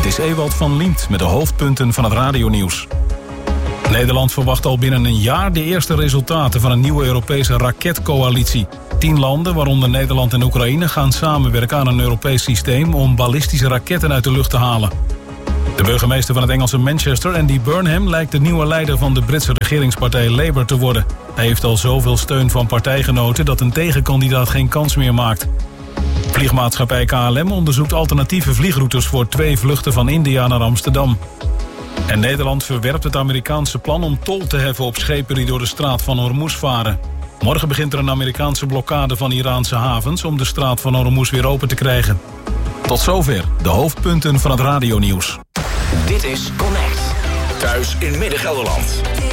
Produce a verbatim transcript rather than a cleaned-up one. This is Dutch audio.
is Ewald van Liemt met de hoofdpunten van het radionieuws. Nederland verwacht al binnen een jaar de eerste resultaten van een nieuwe Europese raketcoalitie. Tien landen, waaronder Nederland en Oekraïne, gaan samenwerken aan een Europees systeem om ballistische raketten uit de lucht te halen. De burgemeester van het Engelse Manchester, Andy Burnham, lijkt de nieuwe leider van de Britse regeringspartij Labour te worden. Hij heeft al zoveel steun van partijgenoten dat een tegenkandidaat geen kans meer maakt. Vliegmaatschappij K L M onderzoekt alternatieve vliegroutes voor twee vluchten van India naar Amsterdam. En Nederland verwerpt het Amerikaanse plan om tol te heffen op schepen die door de straat van Hormuz varen. Morgen begint er een Amerikaanse blokkade van Iraanse havens om de straat van Hormuz weer open te krijgen. Tot zover de hoofdpunten van het radionieuws. Dit is Connect. Thuis in Midden-Gelderland.